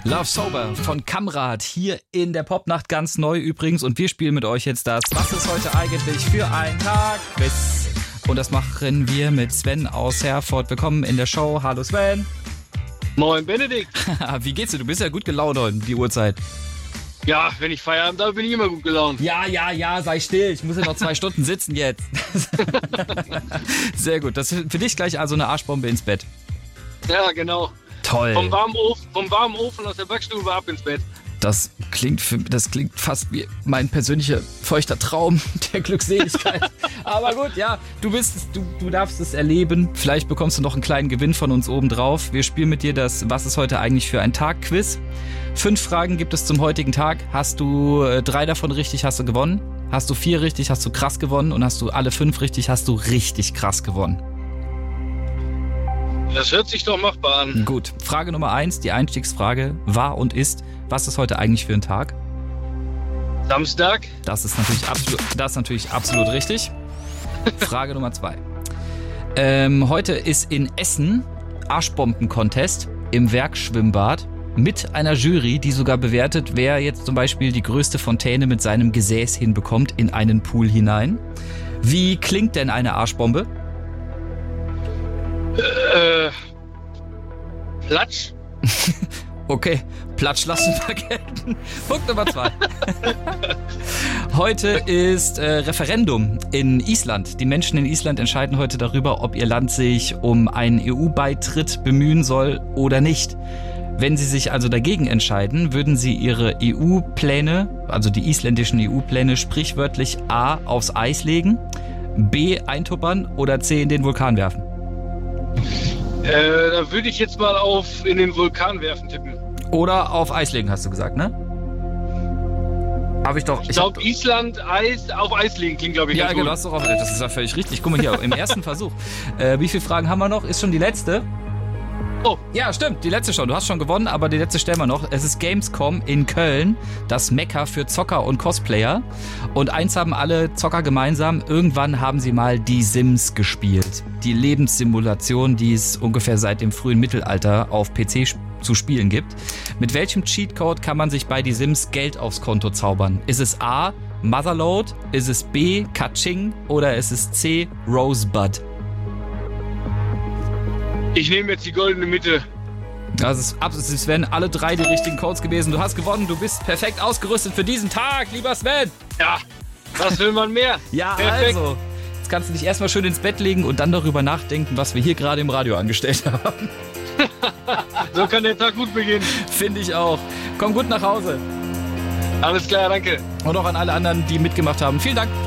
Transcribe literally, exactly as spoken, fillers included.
Love Sober von Kamrat hier in der Popnacht, ganz neu übrigens. Und wir spielen mit euch jetzt das Was ist heute eigentlich für ein Tag? Quiz. Und das machen wir mit Sven aus Herford. Willkommen in der Show. Hallo Sven. Moin Benedikt. Wie geht's dir? Du bist ja gut gelaunt heute, die Uhrzeit. Ja, wenn ich Feierabend habe, bin ich immer gut gelaunt. Ja, ja, ja, sei still. Ich muss ja noch zwei Stunden sitzen jetzt. Sehr gut. Das ist für dich gleich also eine Arschbombe ins Bett. Ja, genau. Toll. Vom warmen Ofen, vom warmen Ofen aus der Backstube ab ins Bett. Das klingt, für, das klingt fast wie mein persönlicher feuchter Traum der Glückseligkeit. Aber gut, ja, du bist, du, du darfst es erleben. Vielleicht bekommst du noch einen kleinen Gewinn von uns obendrauf. Wir spielen mit dir das Was ist heute eigentlich für ein Tag-Quiz. Fünf Fragen gibt es zum heutigen Tag. Hast du äh, drei davon richtig, hast du gewonnen. Hast du vier richtig, hast du krass gewonnen. Und hast du alle fünf richtig, hast du richtig krass gewonnen. Das hört sich doch machbar an. Gut, Frage Nummer eins, die Einstiegsfrage war und ist, was ist heute eigentlich für ein Tag? Samstag. Das ist natürlich absolut, das ist natürlich absolut richtig. Frage Nummer zwei. Ähm, heute ist in Essen Arschbomben-Contest im Werkschwimmbad mit einer Jury, die sogar bewertet, wer jetzt zum Beispiel die größte Fontäne mit seinem Gesäß hinbekommt in einen Pool hinein. Wie klingt denn eine Arschbombe? Äh, Platsch. Okay, Platsch lassen wir gelten. Punkt Nummer zwei. Heute ist äh, Referendum in Island. Die Menschen in Island entscheiden heute darüber, ob ihr Land sich um einen E U-Beitritt bemühen soll oder nicht. Wenn sie sich also dagegen entscheiden, würden sie ihre E U-Pläne, also die isländischen E U-Pläne, sprichwörtlich A aufs Eis legen, B eintuppern oder C in den Vulkan werfen. Äh, da würde ich jetzt mal auf in den Vulkan werfen tippen. Oder auf Eis legen, hast du gesagt, ne? Habe ich doch. Ich glaube, Island, Eis, auf Eis legen klingt, glaube ich, Ja, ganz genau, gut. hast du auch recht. Das ist ja völlig richtig. Guck mal hier, im ersten Versuch. Äh, wie viele Fragen haben wir noch? Ist schon die letzte? Oh. Ja, stimmt, die letzte schon. Du hast schon gewonnen, aber die letzte stellen wir noch. Es ist Gamescom in Köln, das Mekka für Zocker und Cosplayer. Und eins haben alle Zocker gemeinsam. Irgendwann haben sie mal die Sims gespielt. Die Lebenssimulation, die es ungefähr seit dem frühen Mittelalter auf P C zu spielen gibt. Mit welchem Cheatcode kann man sich bei die Sims Geld aufs Konto zaubern? Ist es A, Motherload? Ist es B, Kaching? Oder ist es C, Rosebud? Ich nehme jetzt die goldene Mitte. Das ist absolut, es wären alle drei die richtigen Codes gewesen. Du hast gewonnen, du bist perfekt ausgerüstet für diesen Tag, lieber Sven. Ja, was will man mehr? Ja, Perfekt. also, jetzt kannst du dich erstmal schön ins Bett legen und dann darüber nachdenken, was wir hier gerade im Radio angestellt haben. So kann der Tag gut beginnen. Finde ich auch. Komm gut nach Hause. Alles klar, danke. Und auch an alle anderen, die mitgemacht haben. Vielen Dank.